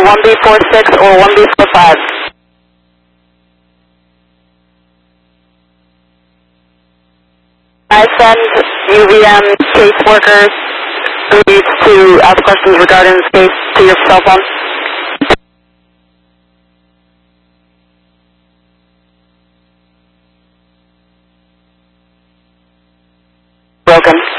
1B46 or 1B45. I send UVM caseworkers who needs to ask questions regarding this case to your cell phone. Broken.